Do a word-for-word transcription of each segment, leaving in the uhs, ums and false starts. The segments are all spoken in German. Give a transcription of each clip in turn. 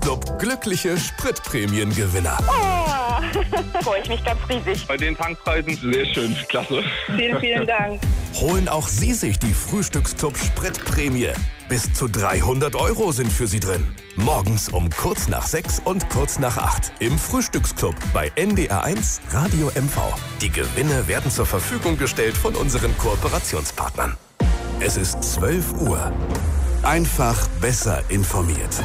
Frühstücksclub glückliche Spritprämiengewinner. Oh, freue ich mich ganz riesig. Bei den Tankpreisen sehr schön, klasse. Vielen, vielen Dank. Holen auch Sie sich die Frühstücksclub Spritprämie. Bis zu dreihundert Euro sind für Sie drin. Morgens um kurz nach sechs und kurz nach acht im Frühstücksclub bei N D R eins Radio M V. Die Gewinne werden zur Verfügung gestellt von unseren Kooperationspartnern. Es ist zwölf Uhr. Einfach besser informiert.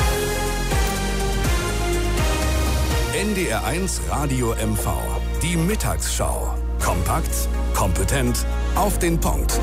N D R eins Radio M V. Die Mittagsschau. Kompakt, kompetent, auf den Punkt.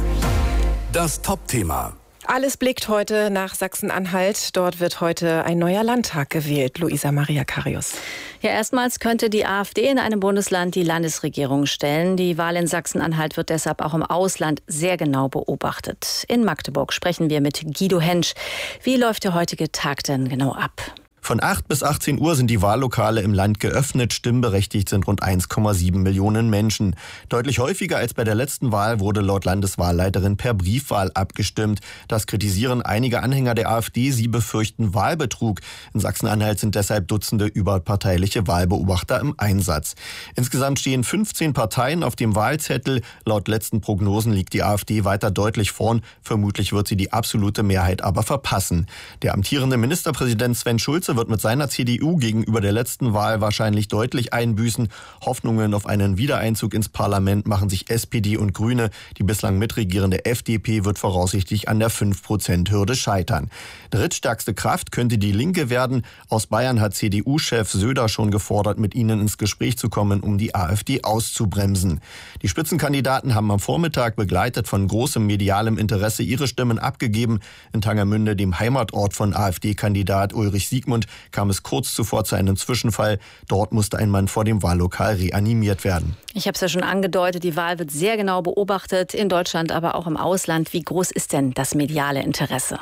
Das Top-Thema. Alles blickt heute nach Sachsen-Anhalt. Dort wird heute ein neuer Landtag gewählt. Luisa Maria Karius. Ja, erstmals könnte die AfD in einem Bundesland die Landesregierung stellen. Die Wahl in Sachsen-Anhalt wird deshalb auch im Ausland sehr genau beobachtet. In Magdeburg sprechen wir mit Guido Hensch. Wie läuft der heutige Tag denn genau ab? Von acht bis achtzehn Uhr sind die Wahllokale im Land geöffnet. Stimmberechtigt sind rund eins Komma sieben Millionen Menschen. Deutlich häufiger als bei der letzten Wahl wurde laut Landeswahlleiterin per Briefwahl abgestimmt. Das kritisieren einige Anhänger der AfD. Sie befürchten Wahlbetrug. In Sachsen-Anhalt sind deshalb Dutzende überparteiliche Wahlbeobachter im Einsatz. Insgesamt stehen fünfzehn Parteien auf dem Wahlzettel. Laut letzten Prognosen liegt die AfD weiter deutlich vorn. Vermutlich wird sie die absolute Mehrheit aber verpassen. Der amtierende Ministerpräsident Sven Schulze wird mit seiner C D U gegenüber der letzten Wahl wahrscheinlich deutlich einbüßen. Hoffnungen auf einen Wiedereinzug ins Parlament machen sich S P D und Grüne. Die bislang mitregierende F D P wird voraussichtlich an der fünf Prozent Hürde scheitern. Drittstärkste Kraft könnte die Linke werden. Aus Bayern hat C D U-Chef Söder schon gefordert, mit ihnen ins Gespräch zu kommen, um die AfD auszubremsen. Die Spitzenkandidaten haben am Vormittag begleitet von großem medialem Interesse ihre Stimmen abgegeben. In Tangermünde, dem Heimatort von AfD-Kandidat Ulrich Siegmund, kam es kurz zuvor zu einem Zwischenfall. Dort musste ein Mann vor dem Wahllokal reanimiert werden. Ich habe es ja schon angedeutet, die Wahl wird sehr genau beobachtet, in Deutschland, aber auch im Ausland. Wie groß ist denn das mediale Interesse?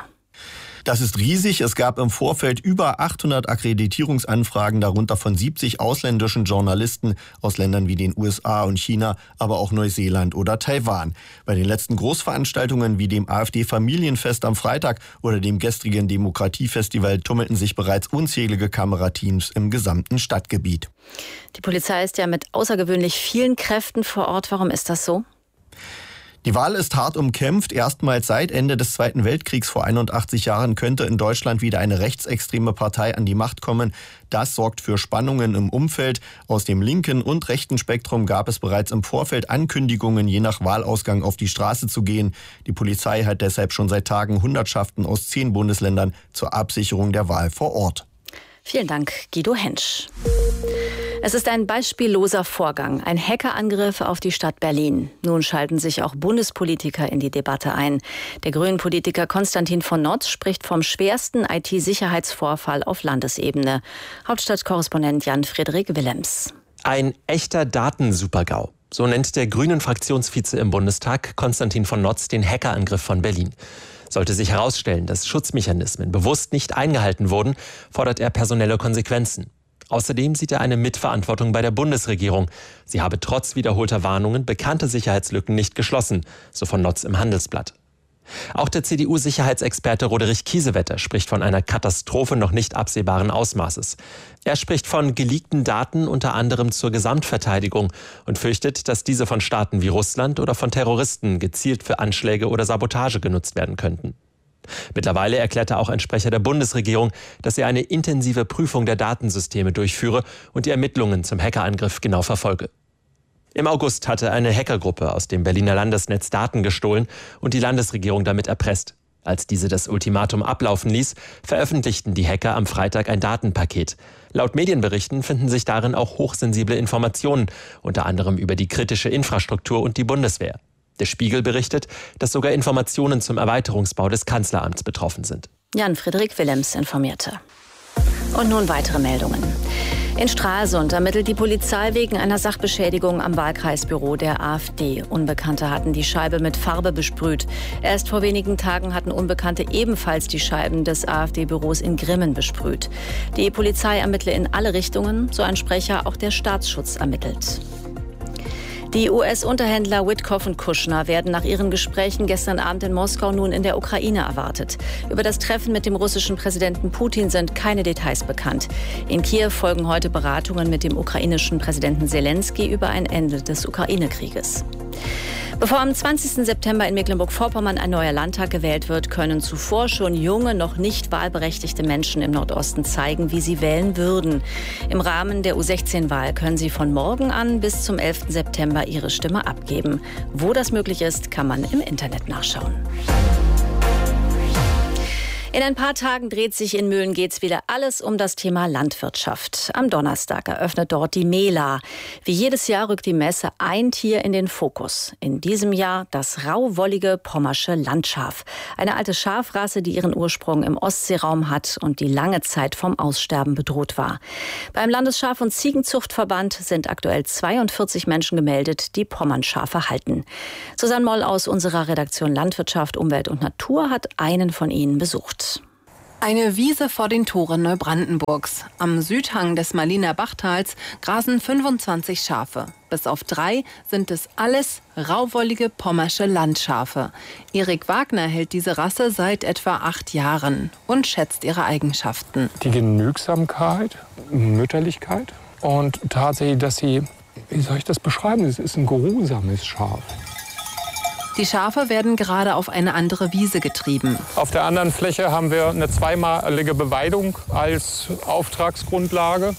Das ist riesig. Es gab im Vorfeld über achthundert Akkreditierungsanfragen, darunter von siebzig ausländischen Journalisten aus Ländern wie den U S A und China, aber auch Neuseeland oder Taiwan. Bei den letzten Großveranstaltungen wie dem AfD-Familienfest am Freitag oder dem gestrigen Demokratiefestival tummelten sich bereits unzählige Kamerateams im gesamten Stadtgebiet. Die Polizei ist ja mit außergewöhnlich vielen Kräften vor Ort. Warum ist das so? Die Wahl ist hart umkämpft. Erstmals seit Ende des Zweiten Weltkriegs vor einundachtzig Jahren könnte in Deutschland wieder eine rechtsextreme Partei an die Macht kommen. Das sorgt für Spannungen im Umfeld. Aus dem linken und rechten Spektrum gab es bereits im Vorfeld Ankündigungen, je nach Wahlausgang auf die Straße zu gehen. Die Polizei hat deshalb schon seit Tagen Hundertschaften aus zehn Bundesländern zur Absicherung der Wahl vor Ort. Vielen Dank, Guido Hensch. Es ist ein beispielloser Vorgang, ein Hackerangriff auf die Stadt Berlin. Nun schalten sich auch Bundespolitiker in die Debatte ein. Der Grünen-Politiker Konstantin von Notz spricht vom schwersten I T-Sicherheitsvorfall auf Landesebene. Hauptstadtkorrespondent Jan-Frederik Willems. Ein echter Datensupergau. So nennt der Grünen-Fraktionsvize im Bundestag Konstantin von Notz den Hackerangriff von Berlin. Sollte sich herausstellen, dass Schutzmechanismen bewusst nicht eingehalten wurden, fordert er personelle Konsequenzen. Außerdem sieht er eine Mitverantwortung bei der Bundesregierung. Sie habe trotz wiederholter Warnungen bekannte Sicherheitslücken nicht geschlossen, so von Notz im Handelsblatt. Auch der C D U-Sicherheitsexperte Roderich Kiesewetter spricht von einer Katastrophe noch nicht absehbaren Ausmaßes. Er spricht von geleakten Daten unter anderem zur Gesamtverteidigung und fürchtet, dass diese von Staaten wie Russland oder von Terroristen gezielt für Anschläge oder Sabotage genutzt werden könnten. Mittlerweile erklärte auch ein Sprecher der Bundesregierung, dass er eine intensive Prüfung der Datensysteme durchführe und die Ermittlungen zum Hackerangriff genau verfolge. Im August hatte eine Hackergruppe aus dem Berliner Landesnetz Daten gestohlen und die Landesregierung damit erpresst. Als diese das Ultimatum ablaufen ließ, veröffentlichten die Hacker am Freitag ein Datenpaket. Laut Medienberichten finden sich darin auch hochsensible Informationen, unter anderem über die kritische Infrastruktur und die Bundeswehr. Der Spiegel berichtet, dass sogar Informationen zum Erweiterungsbau des Kanzleramts betroffen sind. Jan-Frederik Willems informierte. Und nun weitere Meldungen. In Stralsund ermittelt die Polizei wegen einer Sachbeschädigung am Wahlkreisbüro der AfD. Unbekannte hatten die Scheibe mit Farbe besprüht. Erst vor wenigen Tagen hatten Unbekannte ebenfalls die Scheiben des AfD-Büros in Grimmen besprüht. Die Polizei ermittle in alle Richtungen, so ein Sprecher, auch der Staatsschutz ermittelt. Die U S-Unterhändler Witkoff und Kushner werden nach ihren Gesprächen gestern Abend in Moskau nun in der Ukraine erwartet. Über das Treffen mit dem russischen Präsidenten Putin sind keine Details bekannt. In Kiew folgen heute Beratungen mit dem ukrainischen Präsidenten Selenskyj über ein Ende des Ukraine-Krieges. Bevor am zwanzigsten September in Mecklenburg-Vorpommern ein neuer Landtag gewählt wird, können zuvor schon junge, noch nicht wahlberechtigte Menschen im Nordosten zeigen, wie sie wählen würden. Im Rahmen der U sechzehn Wahl können sie von morgen an bis zum elften September ihre Stimme abgeben. Wo das möglich ist, kann man im Internet nachschauen. In ein paar Tagen dreht sich in Mühlen-Geetz wieder alles um das Thema Landwirtschaft. Am Donnerstag eröffnet dort die Mela. Wie jedes Jahr rückt die Messe ein Tier in den Fokus. In diesem Jahr das rauwollige pommersche Landschaf. Eine alte Schafrasse, die ihren Ursprung im Ostseeraum hat und die lange Zeit vom Aussterben bedroht war. Beim Landesschaf- und Ziegenzuchtverband sind aktuell zweiundvierzig Menschen gemeldet, die Pommernschafe halten. Susanne Moll aus unserer Redaktion Landwirtschaft, Umwelt und Natur hat einen von ihnen besucht. Eine Wiese vor den Toren Neubrandenburgs. Am Südhang des Maliner Bachtals grasen fünfundzwanzig Schafe. Bis auf drei sind es alles rauwollige pommersche Landschafe. Erik Wagner hält diese Rasse seit etwa acht Jahren und schätzt ihre Eigenschaften. Die Genügsamkeit, Mütterlichkeit und tatsächlich, dass sie, wie soll ich das beschreiben, es ist ein geruhsames Schaf. Die Schafe werden gerade auf eine andere Wiese getrieben. Auf der anderen Fläche haben wir eine zweimalige Beweidung als Auftragsgrundlage.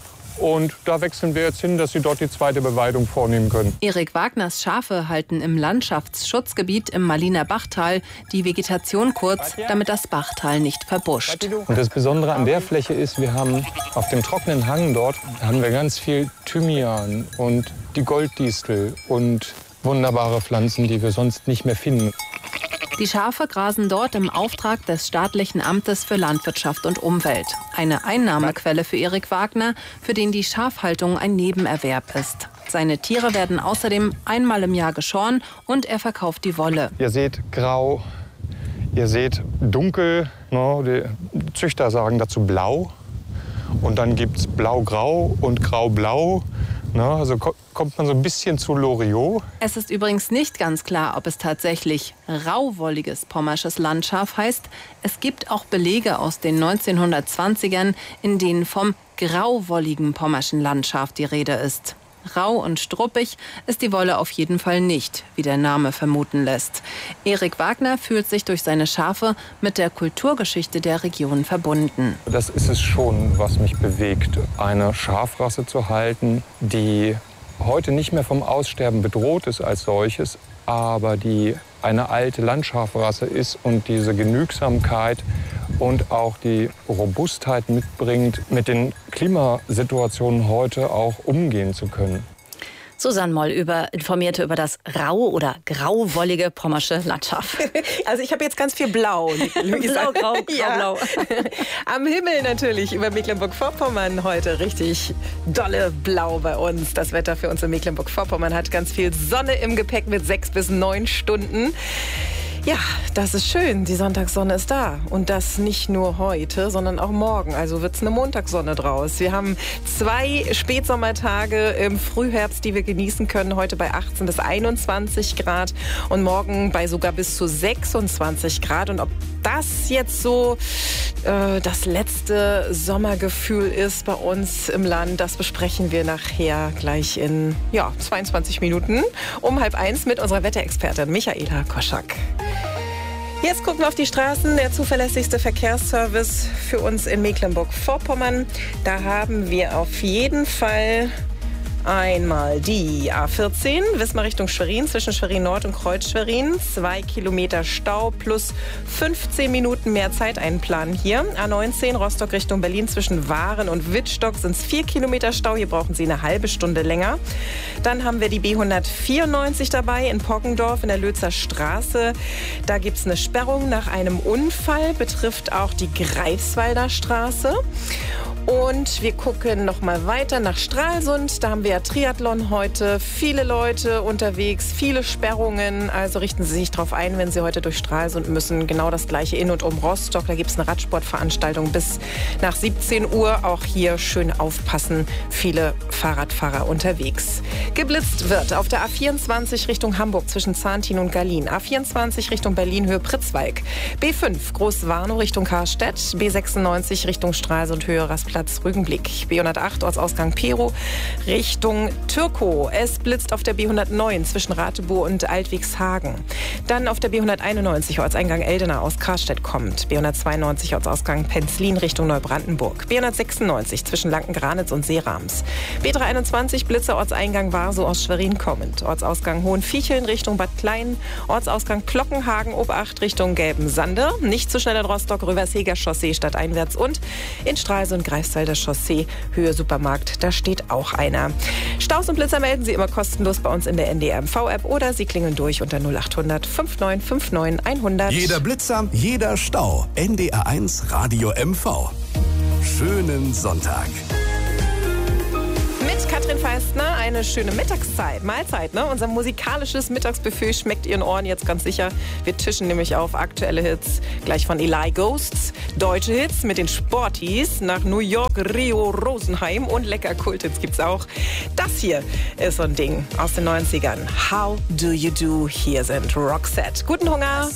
Und da wechseln wir jetzt hin, dass sie dort die zweite Beweidung vornehmen können. Erik Wagners Schafe halten im Landschaftsschutzgebiet im Maliner Bachtal die Vegetation kurz, damit das Bachtal nicht verbuscht. Und das Besondere an der Fläche ist, wir haben auf dem trockenen Hang dort haben wir ganz viel Thymian und die Golddistel und wunderbare Pflanzen, die wir sonst nicht mehr finden. Die Schafe grasen dort im Auftrag des staatlichen Amtes für Landwirtschaft und Umwelt. Eine Einnahmequelle für Erik Wagner, für den die Schafhaltung ein Nebenerwerb ist. Seine Tiere werden außerdem einmal im Jahr geschoren und er verkauft die Wolle. Ihr seht grau, ihr seht dunkel, ne, die Züchter sagen dazu blau. Und dann gibt es blau-grau und grau-blau. Na, also kommt man so ein bisschen zu Loriot. Es ist übrigens nicht ganz klar, ob es tatsächlich rauwolliges pommersches Landschaf heißt. Es gibt auch Belege aus den neunzehnhundertzwanzigern, in denen vom grauwolligen pommerschen Landschaf die Rede ist. Rau und struppig ist die Wolle auf jeden Fall nicht, wie der Name vermuten lässt. Erik Wagner fühlt sich durch seine Schafe mit der Kulturgeschichte der Region verbunden. Das ist es schon, was mich bewegt, eine Schafrasse zu halten, die heute nicht mehr vom Aussterben bedroht ist als solches, aber die eine alte Landschafrasse ist und diese Genügsamkeit und auch die Robustheit mitbringt, mit den Klimasituationen heute auch umgehen zu können. Susanne Moll über, informierte über das rau- oder grauwollige pommersche Landschaf. Also ich habe jetzt ganz viel Blau, Luisa. Blau, grau, grau, ja. blau. Am Himmel natürlich über Mecklenburg-Vorpommern heute richtig dolle Blau bei uns. Das Wetter für uns in Mecklenburg-Vorpommern hat ganz viel Sonne im Gepäck mit sechs bis neun Stunden. Ja, das ist schön. Die Sonntagssonne ist da. Und das nicht nur heute, sondern auch morgen. Also wird es eine Montagssonne draus. Wir haben zwei Spätsommertage im Frühherbst, die wir genießen können. Heute bei achtzehn bis einundzwanzig Grad und morgen bei sogar bis zu sechsundzwanzig Grad. Und ob das jetzt so äh, das letzte Sommergefühl ist bei uns im Land, das besprechen wir nachher gleich in ja, zweiundzwanzig Minuten um halb eins mit unserer Wetterexpertin Michaela Koschak. Jetzt gucken wir auf die Straßen, der zuverlässigste Verkehrsservice für uns in Mecklenburg-Vorpommern. Da haben wir auf jeden Fall einmal die A vierzehn, Wismar Richtung Schwerin, zwischen Schwerin Nord und Kreuz Schwerin. Zwei Kilometer Stau plus fünfzehn Minuten mehr Zeit einplanen hier. A neunzehn, Rostock Richtung Berlin, zwischen Waren und Wittstock sind es vier Kilometer Stau. Hier brauchen Sie eine halbe Stunde länger. Dann haben wir die B hundertvierundneunzig dabei in Poggendorf in der Lötzer Straße. Da gibt es eine Sperrung nach einem Unfall, betrifft auch die Greifswalder Straße. Und wir gucken noch mal weiter nach Stralsund. Da haben wir ja Triathlon heute. Viele Leute unterwegs, viele Sperrungen. Also richten Sie sich darauf ein, wenn Sie heute durch Stralsund müssen. Genau das Gleiche in und um Rostock. Da gibt es eine Radsportveranstaltung bis nach siebzehn Uhr. Auch hier schön aufpassen. Viele Fahrradfahrer unterwegs. Geblitzt wird auf der A vierundzwanzig Richtung Hamburg zwischen Zahntin und Gallien. A vierundzwanzig Richtung Berlin Höhe Pritzwalk. B fünf Großwarnow Richtung Karstedt. B sechsundneunzig Richtung Stralsund Höhe Rastplatz Rügenblick. B hundertacht Ortsausgang Perow Richtung Türkow. Es blitzt auf der B hundertneun zwischen Ratebow und Altwigshagen. Dann auf der B hunderteinundneunzig Ortseingang Eldener aus Karstedt kommt. B hundertzweiundneunzig Ortsausgang Penzlin Richtung Neubrandenburg. B hundertsechsundneunzig zwischen Lanken-Granitz und Seerams. B dreihunderteinundzwanzig Blitzer Ortseingang Warsow aus Schwerin kommend. Ortsausgang Hohenviecheln Richtung Bad Klein. Ortsausgang Glockenhagen Obacht Richtung Gelbensande. Nicht zu schnell in Rostock, Röversheger Chaussee stadteinwärts und in Stralsund Greifswalder Chaussee Höhe Supermarkt. Da steht auch einer. Staus und Blitzer melden Sie immer kostenlos bei uns in der N D R M V-App oder Sie klingeln durch unter null acht hundert neunundfünfzig neunundfünfzig hundert. Jeder Blitzer, jeder Stau. N D R eins Radio M V. Schönen Sonntag. Mit Katrin Feistner eine schöne Mittagszeit, Mahlzeit, ne? Unser musikalisches Mittagsbuffet schmeckt Ihren Ohren jetzt ganz sicher. Wir tischen nämlich auf aktuelle Hits, gleich von Eli Ghosts, deutsche Hits mit den Sporties nach New York, Rio, Rosenheim und lecker Kulthits gibt's auch. Das hier ist so ein Ding aus den neunzigern. How do you do? Hier sind Roxette. Guten Hunger.